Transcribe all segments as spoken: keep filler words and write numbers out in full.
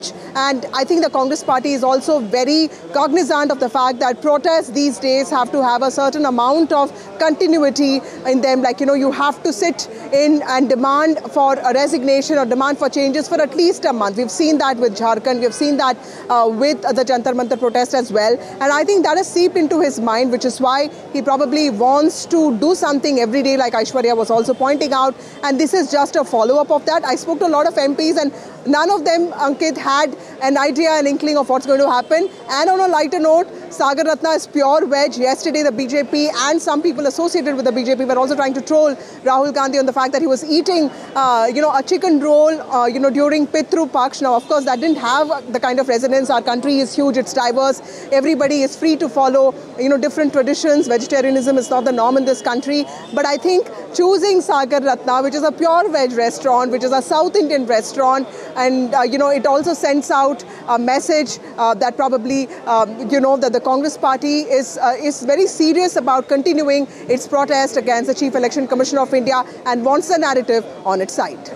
And I think the Congress party is also very cognizant of the fact that protests these days have to have a certain amount of continuity in them. Like, you know, you have to sit in and demand for a resignation or demand for changes for at least a month. We've seen that with Jharkhand. We've seen that uh, with the Jantar Mantar protest as well. And I think that has seeped into his mind, which is why he probably wants to do something every day, like Aishwarya was also pointing out. And this is just a follow-up of that. I spoke to a lot of M Ps and none of them, Ankit, had an idea, an inkling of what's going to happen. And on a lighter note, Sagar Ratna is pure veg. Yesterday, the B J P and some people associated with the B J P were also trying to troll Rahul Gandhi on the fact that he was eating, uh, you know, a chicken roll, uh, you know, during Pitru Paksh. Now, of course, that didn't have the kind of resonance. Our country is huge. It's diverse. Everybody is free to follow, you know, different traditions. Vegetarianism is not the norm in this country. But I think choosing Sagar Ratna, which is a pure veg restaurant, which is a South Indian restaurant, and, uh, you know, it also sends out a message uh, that probably, um, you know, that the Congress party is, uh, is very serious about continuing its protest against the Chief Election Commissioner of India and wants the narrative on its side.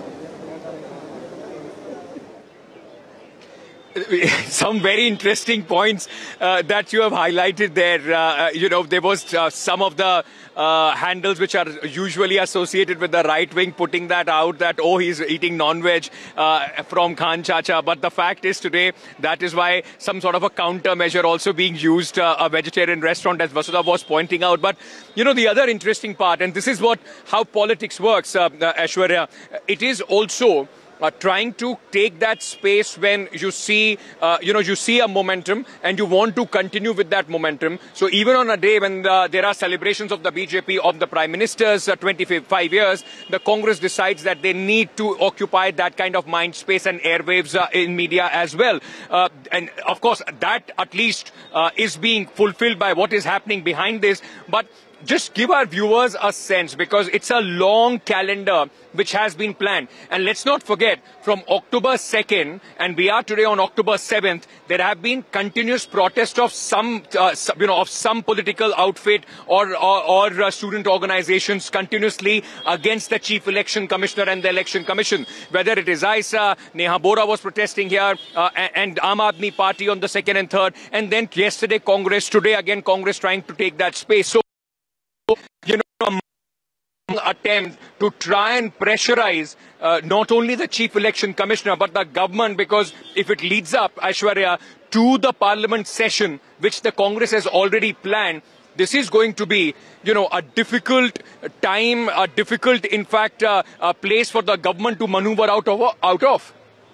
Some very interesting points uh, that you have highlighted there. Uh, you know, there was uh, some of the uh, handles which are usually associated with the right wing putting that out, that, oh, he's eating non-veg uh, from Khan Chacha. But the fact is today, that is why some sort of a countermeasure also being used, uh, a vegetarian restaurant, as Vasudha was pointing out. But, you know, the other interesting part, and this is what how politics works, uh, uh, Aishwarya, it is also Uh, trying to take that space when you see, uh, you know, you see a momentum and you want to continue with that momentum. So even on a day when uh, there are celebrations of the B J P of the Prime Minister's uh, twenty-five years, the Congress decides that they need to occupy that kind of mind space and airwaves uh, in media as well. Uh, and of course, that at least uh, is being fulfilled by what is happening behind this. But just give our viewers a sense, because it's a long calendar which has been planned. And let's not forget, from October second, and we are today on October seventh, there have been continuous protests of some, uh, you know, of some political outfit or, or, or uh, student organizations continuously against the Chief Election Commissioner and the Election Commission. Whether it is I S A, Neha Bora was protesting here, uh, and Aam Aadmi Party on the second and third, and then yesterday Congress, today again Congress trying to take that space. So, you know, attempt to try and pressurize uh, not only the Chief Election Commissioner but the government, because if it leads up, Aishwarya, to the Parliament session which the Congress has already planned, this is going to be, you know, a difficult time, a difficult, in fact, uh, a place for the government to maneuver out of. Out of.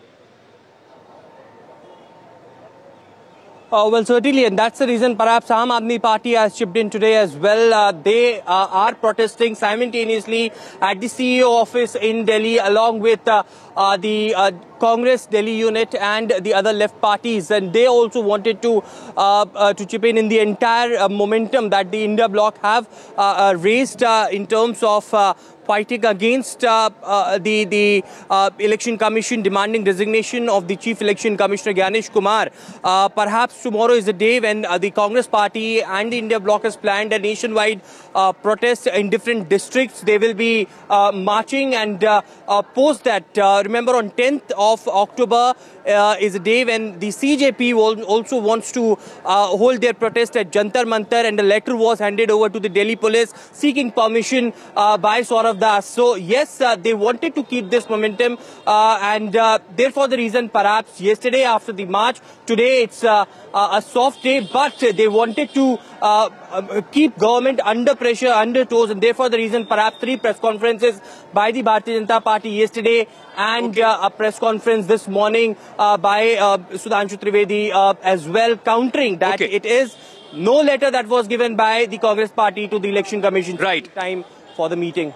Uh, well, certainly, and that's the reason perhaps Aam Aadmi Party has chipped in today as well. Uh, they uh, are protesting simultaneously at the C E O office in Delhi, along with uh, uh, the uh, Congress Delhi unit and the other left parties, and they also wanted to uh, uh, to chip in in the entire uh, momentum that the India bloc have uh, uh, raised uh, in terms of uh, fighting against uh, uh, the, the uh, Election Commission, demanding resignation of the Chief Election Commissioner Gyanesh Kumar. Uh, perhaps tomorrow is the day when uh, the Congress Party and the India bloc has planned a nationwide uh, protest in different districts. They will be uh, marching, and uh, uh, post that, uh, remember on tenth of October uh, is a day when the C J P will also wants to uh, hold their protest at Jantar Mantar, and a letter was handed over to the Delhi police seeking permission uh, by Saurav Das. So yes, uh, they wanted to keep this momentum, uh, and uh, therefore the reason perhaps yesterday after the march, today it's uh, a soft day, but they wanted to uh, uh, keep government under pressure, under toes, and therefore the reason perhaps three press conferences by the Bharatiya Janata Party yesterday, and okay. uh, a press conference this morning uh, by uh, Sudhanshu Trivedi uh, as well, countering that okay. it is no letter that was given by the Congress Party to the Election Commission right. time for the meeting.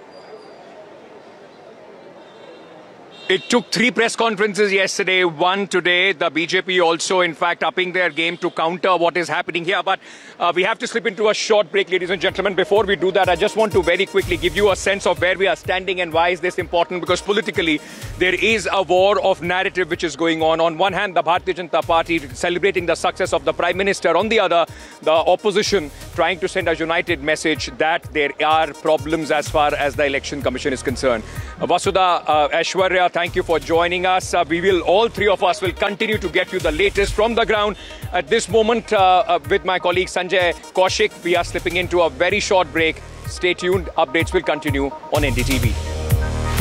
It took three press conferences yesterday, one today. The B J P also, in fact, upping their game to counter what is happening here. But uh, we have to slip into a short break, ladies and gentlemen. Before we do that, I just want to very quickly give you a sense of where we are standing and why is this important. Because politically, there is a war of narrative which is going on. On one hand, the Bharatiya Janata Party celebrating the success of the Prime Minister. On the other, the opposition trying to send a united message that there are problems as far as the Election Commission is concerned. Uh, Vasudha, uh, Aishwarya, Thank you for joining us. Uh, we will, all three of us will continue to get you the latest from the ground. At this moment, uh, uh, with my colleague Sanjay Kaushik, we are slipping into a very short break. Stay tuned. Updates will continue on N D T V.